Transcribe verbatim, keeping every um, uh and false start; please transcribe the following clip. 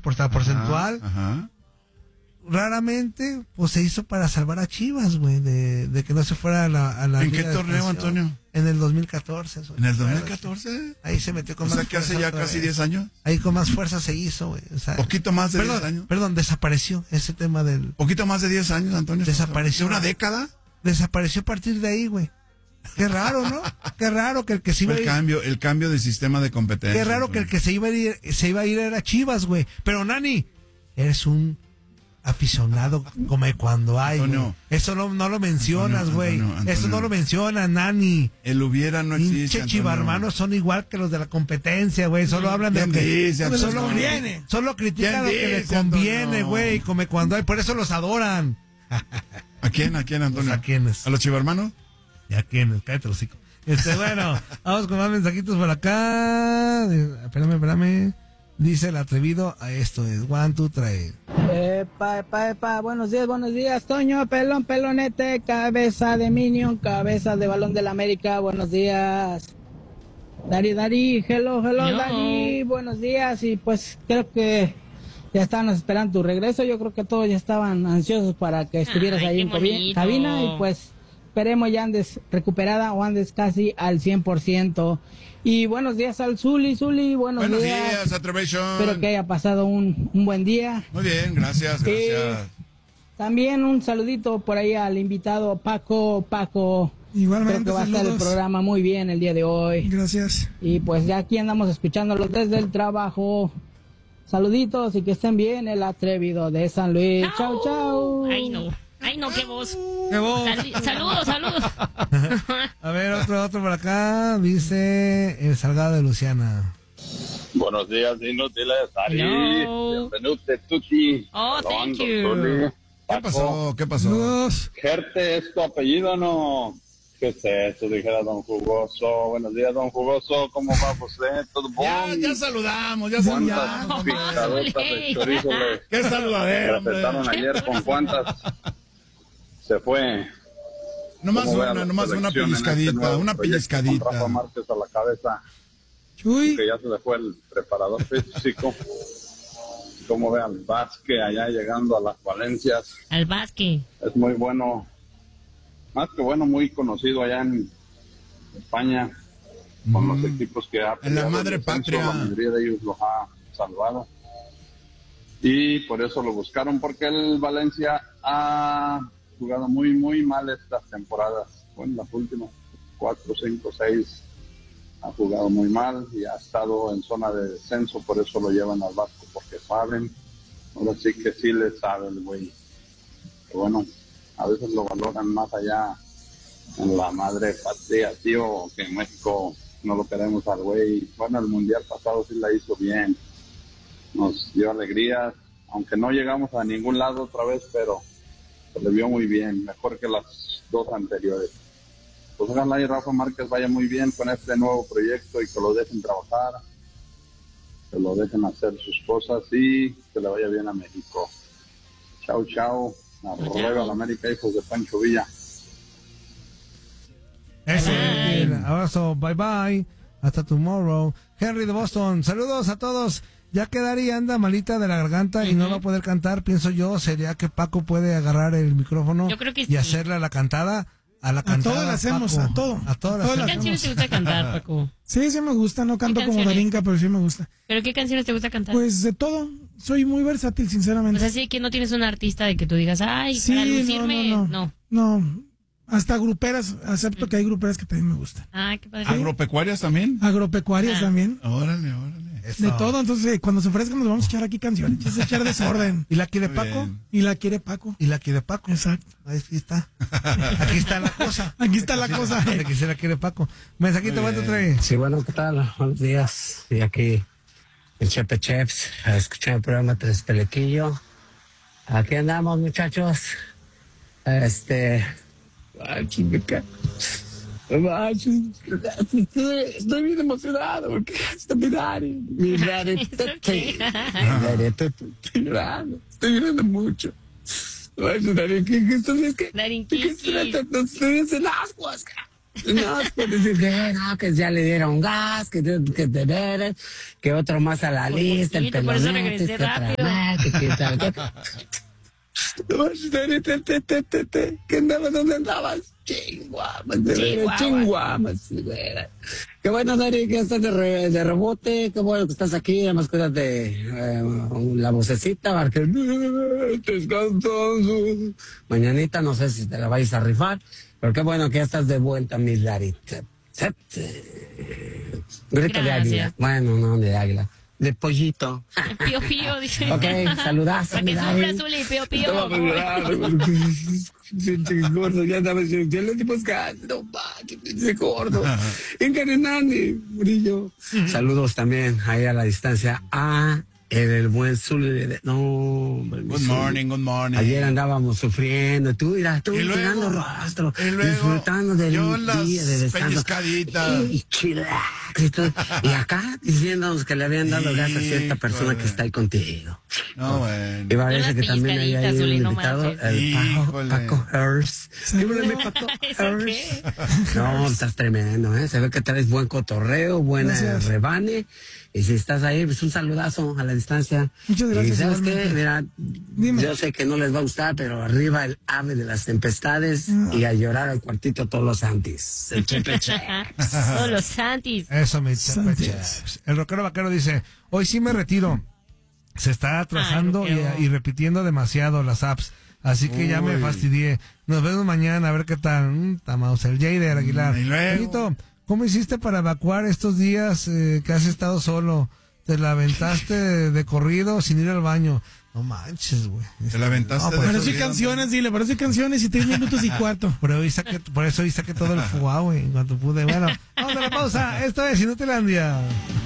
por la porcentual. Ajá, ajá. Raramente, pues se hizo para salvar a Chivas, güey, de, de que no se fuera a la, a la ¿En qué torneo, Antonio? En el dos mil catorce. ¿En el dos mil catorce? Ahí se metió con o más sea, que hace ya casi diez años. Ahí con más fuerza se hizo, güey. O sea, poquito más de perdón, diez años. Perdón, desapareció ese tema del... Poquito más de diez años, Antonio. Desapareció. ¿De una década? Desapareció a partir de ahí, güey. Qué raro, ¿no? Qué raro que el que se iba el a ir... cambio, el cambio de sistema de competencia. Qué raro que el que se iba a ir, se iba a ir era Chivas, güey. Pero, Nani, eres un aficionado como cuando hay, güey. Eso no, no lo mencionas, güey. Eso no lo mencionas, Nani. El hubiera no existe. Pinche chivarmanos son igual que los de la competencia, güey. Solo hablan de lo que dice, solo conviene. Solo critican lo que les conviene, güey. Como cuando hay, por eso los adoran. ¿A quién? ¿A quién, Antonio? ¿A quiénes? ¿A los chivarmanos? ¿Y a quiénes? Cállate los hocico. Este, bueno, vamos con más mensajitos por acá. Espérame, espérame. Dice el atrevido, a esto es one, two, three. Epa, epa, epa, buenos días, buenos días, Toño, pelón, pelonete, cabeza de Minion, cabeza de Balón del América, buenos días. Dari, Dari, hello, hello, no. Dari, buenos días, y pues creo que ya estaban esperando tu regreso, yo creo que todos ya estaban ansiosos para que estuvieras Ay, ahí en bonito. cabina, y pues esperemos ya andes recuperada o andes casi al cien por ciento. Y buenos días al Zuli, Zuli, buenos, buenos días. Buenos días, Atrevision. Espero que haya pasado un, un buen día. Muy bien, gracias, gracias. Eh, también un saludito por ahí al invitado Paco, Paco. Igualmente, creo que va saludos. a estar el programa muy bien el día de hoy. Gracias. Y pues ya aquí andamos escuchándolos desde el trabajo. Saluditos y que estén bien, el atrevido de San Luis. Chau, chau. Ay, no. Ay, no, qué voz. Qué voz. Sal- saludos, saludos. A ver, otro, otro por acá. Dice el Salgado de Luciana. Buenos días, inútiles. Ari, bienvenido, Tuti. Oh, thank you. Tuli, ¿Qué pasó? ¿Qué pasó? Saludos. Gerte, ¿es tu apellido no? ¿Qué es eso? Dijera Don Jugoso. Buenos días, Don Jugoso. ¿Cómo va usted? ¿Todo Ya, bien? ya saludamos, ya ¿Cuántas saludamos. picadotas de chorizo le ¿Qué saludadero, hombre? recetaron ayer? ¿Con cuántas se fue? Nomás ¿Cómo ve a una, la nomás una selección en este pellizcadita, nuevo una proyecto con pellizcadita. Rafa Márquez a la cabeza. Chuy. Que ya se le fue el preparador físico. Como ve al Vázquez allá llegando a las Valencias. Al Vázquez. Es muy bueno, más que bueno, muy conocido allá en España, con los equipos que ha En la peleado madre el descenso, patria. la mayoría de ellos los ha salvado. Y por eso lo buscaron, porque el Valencia ha jugado muy, muy mal estas temporadas. Bueno, las últimas cuatro, cinco, seis ha jugado muy mal y ha estado en zona de descenso, por eso lo llevan al Vasco, porque saben, ahora sí que sí le saben, güey. Pero bueno, a veces lo valoran más allá en la madre patria, tío, que en México no lo queremos al güey. Bueno, el mundial pasado sí la hizo bien, nos dio alegrías, aunque no llegamos a ningún lado otra vez, pero se le vio muy bien, mejor que las dos anteriores. Pues ojalá y Rafa Márquez vaya muy bien con este nuevo proyecto y que lo dejen trabajar, que lo dejen hacer sus cosas y que le vaya bien a México. Chao, chao. Arroyo a la América, hijos de Pancho Villa. Eso, bien. Abrazo, bye bye. Hasta tomorrow. Henry de Boston, saludos a todos. Ya que Dari anda malita de la garganta uh-huh. y no va a poder cantar, pienso yo, sería que Paco puede agarrar el micrófono yo creo que y sí. hacerle la cantada. A la cantada, a todo le hacemos, Paco. a todo. A todo a ¿Qué canciones te gusta cantar, Paco? Sí, sí me gusta, no canto como Darinka, pero sí me gusta. ¿Pero qué canciones te gusta cantar? Pues de todo, soy muy versátil, sinceramente. O sea, sí que no tienes un artista de que tú digas, ay, sí, para lucirme, no. no. No, no. Hasta gruperas, acepto que hay gruperas que también me gustan. Ah, qué padre. ¿Agropecuarias también? Agropecuarias ah. también. Órale, órale. Eso. De todo, entonces cuando se ofrezcan nos vamos a echar aquí canciones, es echar desorden. ¿Y la quiere Paco? Bien. Y la quiere Paco. ¿Y la quiere Paco? Exacto. Ahí está. Aquí está la cosa. Aquí está la cosa. Aquí se la quiere Paco. Mensajito, ¿cuánto trae? Sí, bueno, ¿qué tal? Buenos días. Y aquí el Chepe Cheps, a escuchar el programa Tres Pelequillo. Aquí andamos, muchachos. Este... Ay, chinga. Estoy, estoy bien emocionado porque está mi Dari, mi Dari, estoy llorando, estoy llorando mucho. Ay, Dari, ¿qué, qué, qué, qué, ¿qué se trata? No estoy en ascuas, no, pues decir que no, que ya le dieron gas, que que, que, que otro más a la lista, el por eso pelonete, regresé que otra rápido. ¿Qué tal? ¿Qué andabas? ¿Dónde andabas? Chinguamas, de veras, chinguamas. de veras. Qué bueno, Dari, que estás de, re, de rebote. Qué bueno que estás aquí. Además, cuídate eh, la vocecita. Para que descansando. Mañanita, no sé si te la vais a rifar. Pero qué bueno que ya estás de vuelta, mi Dari. Grito de águila. Bueno, no de águila. De pollito. Pío pío, dice. Ok, saludazo. Porque sufre azul y pío pío. Gordo, ya sabes, ya lo estoy buscando, ese gordo. Encarenani, brillo. Saludos también ahí a la distancia a el, el buen Zul. No, hombre, Good morning, good morning. ayer andábamos sufriendo, tú irás, tú Y luego- tirando rostro, y luego, disfrutando del yo las día de descanso. pellizcaditas. Y chilax y todo. Y acá diciéndonos que le habían dado gas a cierta persona Híjole. que está ahí contigo. No, bueno. Y parece Unas que también hay ahí pellizcaditas, un Zuli, no invitado, manches. el Paco, Híjole. Paco Hers. ¿Qué huele, mi Paco ¿Eso Hers? qué? No, estás tremendo, ¿eh? Se ve que traes buen cotorreo, buen Gracias. rebane. Y si estás ahí, pues un saludazo a la distancia. Muchas gracias, Y ¿sabes igualmente. qué? Mira, Dime. yo sé que no les va a gustar, pero arriba el ave de las tempestades y a llorar al cuartito todos los antis. El chepe che. Todos los santis. Eso, mi Sánchez. chapeche. El rockero vaquero dice, hoy sí me retiro. Se está atrasando Ay, rockero. y, y repitiendo demasiado las apps. Así que ya me Uy. fastidié. Nos vemos mañana a ver qué tal. Mm, Tamaus, el Jader Aguilar. Y luego. Toñito, ¿cómo hiciste para evacuar estos días eh, que has estado solo? ¿Te la aventaste de, de corrido sin ir al baño? No manches, güey. Te la aventaste No, de pues, Pero sí corrido. canciones, dile, pero sí canciones y tres minutos y cuarto. por, hoy saqué, por eso hoy saqué todo el fuá, güey, en cuanto pude. Bueno, vamos a la pausa. Esto es Inutilandia.